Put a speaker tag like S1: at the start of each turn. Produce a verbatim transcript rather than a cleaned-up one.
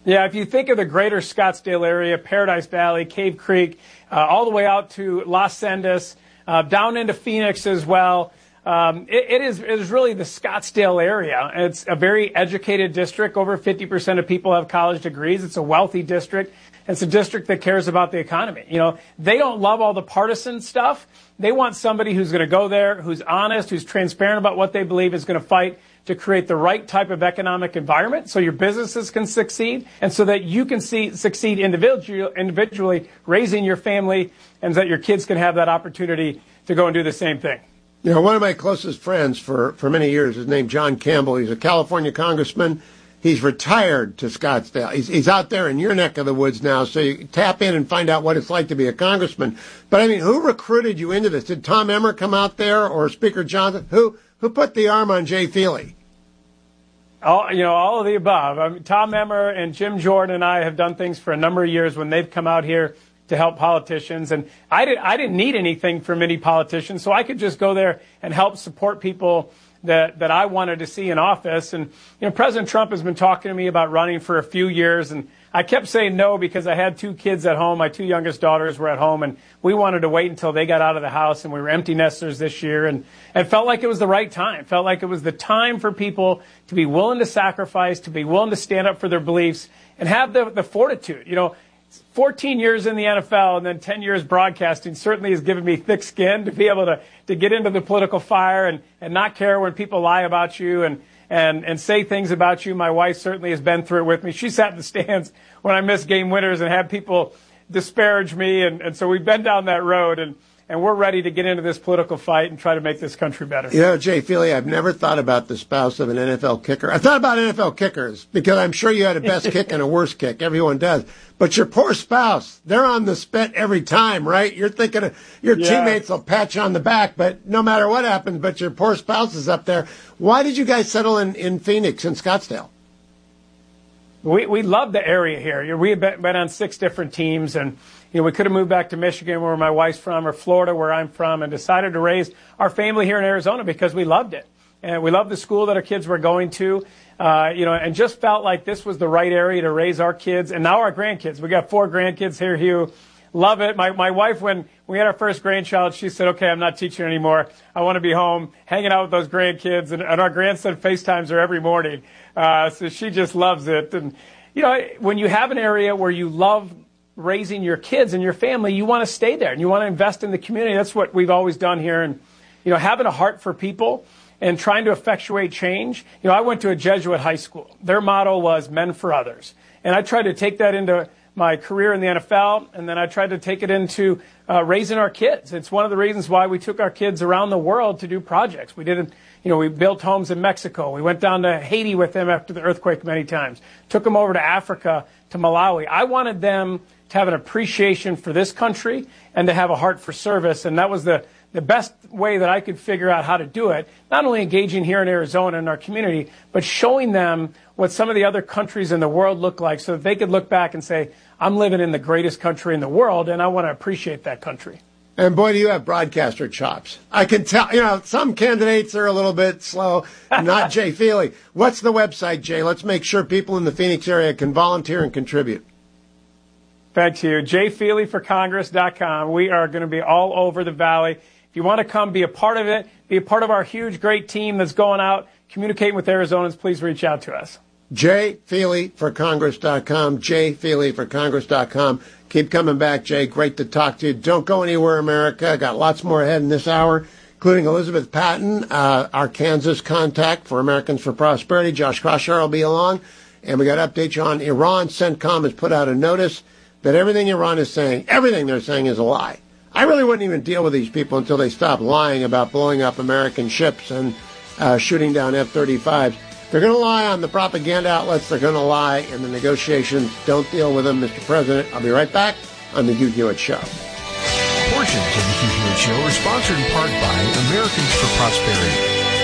S1: Yeah, if you think of the greater Scottsdale area, Paradise Valley, Cave Creek, uh, all the way out to Las Sendas, uh, down into Phoenix as well, um, it, it is it is really the Scottsdale area. It's a very educated district. Over fifty percent of people have college degrees. It's a wealthy district. It's a district that cares about the economy. You know, they don't love all the partisan stuff. They want somebody who's going to go there, who's honest, who's transparent about what they believe, is going to fight to create the right type of economic environment so your businesses can succeed and so that you can see, succeed individual, individually, raising your family, and that your kids can have that opportunity to go and do the same thing.
S2: You know, one of my closest friends for, for many years is named John Campbell. He's a California congressman. He's retired to Scottsdale. He's, he's out there in your neck of the woods now, so you tap in and find out what it's like to be a congressman. But, I mean, who recruited you into this? Did Tom Emmer come out there or Speaker Johnson? Who who put the arm on Jay Feely?
S1: All, you know, all of the above. I mean, Tom Emmer and Jim Jordan and I have done things for a number of years when they've come out here to help politicians. And I, did, I didn't need anything from any politicians, so I could just go there and help support people that, that I wanted to see in office. And, you know, President Trump has been talking to me about running for a few years, and I kept saying no because I had two kids at home. My two youngest daughters were at home, and we wanted to wait until they got out of the house, and we were empty nesters this year, and it felt like it was the right time. It felt like it was the time for people to be willing to sacrifice, to be willing to stand up for their beliefs, and have the, the fortitude. You know, fourteen years in the N F L and then ten years broadcasting certainly has given me thick skin to be able to, to get into the political fire and, and not care when people lie about you and, and, and say things about you. My wife certainly has been through it with me. She sat in the stands when I missed game winners and had people disparage me. And, and so we've been down that road, and, and we're ready to get into this political fight and try to make this country better.
S2: You know, Jay Feely, I've never thought about the spouse of an N F L kicker. I thought about N F L kickers because I'm sure you had a best kick and a worst kick. Everyone does. But your poor spouse, they're on the spit every time, right? You're thinking of, your yeah. teammates will pat you on the back, but no matter what happens, but your poor spouse is up there. Why did you guys settle in, in Phoenix and Scottsdale?
S1: We we love the area here. We have been, been on six different teams, and you know we could have moved back to Michigan, where my wife's from, or Florida, where I'm from, and decided to raise our family here in Arizona because we loved it, and we loved the school that our kids were going to, uh, you know, and just felt like this was the right area to raise our kids and now our grandkids. We got four grandkids here, Hugh. Love it. My my wife, when we had our first grandchild, she said, "Okay, I'm not teaching anymore. I want to be home, hanging out with those grandkids." And, and our grandson FaceTimes her every morning, uh, so she just loves it. And you know, when you have an area where you love raising your kids and your family, you want to stay there and you want to invest in the community. That's what we've always done here. And you know, having a heart for people and trying to effectuate change. You know, I went to a Jesuit high school. Their motto was "Men for Others," and I tried to take that into my career in the N F L, and then I tried to take it into uh, raising our kids. It's one of the reasons why we took our kids around the world to do projects. We did, you know, we built homes in Mexico. We went down to Haiti with them after the earthquake many times. Took them over to Africa, to Malawi. I wanted them to have an appreciation for this country and to have a heart for service, and that was the the best way that I could figure out how to do it, not only engaging here in Arizona in our community, but showing them what some of the other countries in the world look like so that they could look back and say, I'm living in the greatest country in the world, and I want to appreciate that country.
S2: And boy, do you have broadcaster chops. I can tell, you know, some candidates are a little bit slow, not Jay Feely. What's the website, Jay? Let's make sure people in the Phoenix area can volunteer and contribute.
S1: Thank you. jay feely for congress dot com. We are going to be all over the Valley. If you want to come be a part of it, be a part of our huge, great team that's going out, communicating with Arizonans, please reach out to us.
S2: jay feely for congress dot com, jay feely for congress dot com. Keep coming back, Jay. Great to talk to you. Don't go anywhere, America. Got lots more ahead in this hour, including Elizabeth Patton, uh, our Kansas contact for Americans for Prosperity. Josh Kraushaar will be along. And we got to update you on Iran. CENTCOM has put out a notice that everything Iran is saying, everything they're saying is a lie. I really wouldn't even deal with these people until they stop lying about blowing up American ships and uh, shooting down F thirty-fives. They're going to lie on the propaganda outlets. They're going to lie in the negotiations. Don't deal with them, Mister President. I'll be right back on the Hugh Hewitt Show.
S3: Portions of the Hugh Hewitt Show are sponsored in part by Americans for Prosperity.